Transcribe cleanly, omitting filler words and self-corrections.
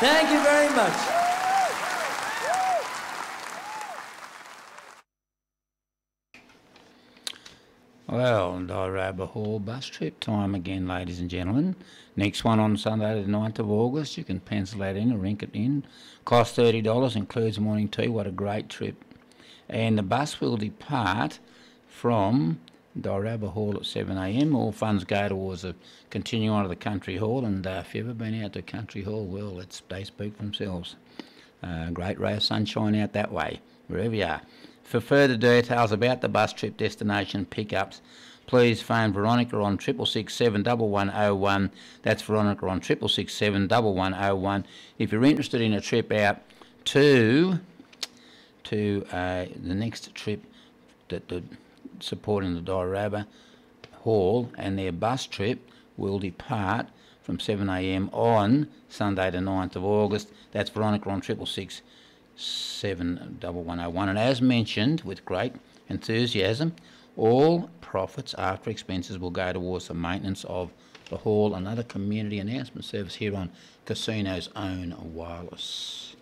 Thank you very much. Well, Diraba Hall bus trip time again, ladies and gentlemen. Next one on Sunday the 9th of August. You can pencil that in or rink it in. Cost $30, includes morning tea. What a great trip. And the bus will depart from Diraba Hall at 7 a.m. All funds go towards a continue on to the Country Hall. And if you've ever been out to Country Hall, well, they speak for themselves. Great ray of sunshine out that way, wherever you are. For further details about the bus trip destination pickups, please phone Veronica on 667 1101. That's Veronica on 667 1101. If you're interested in a trip out to the next trip that supporting the Diraba Hall, and their bus trip will depart from 7 a.m. on Sunday the 9th of August. That's Veronica on 667 1101. And as mentioned, with great enthusiasm, all profits after expenses will go towards the maintenance of the hall, another community announcement service here on Casino's Own Wireless.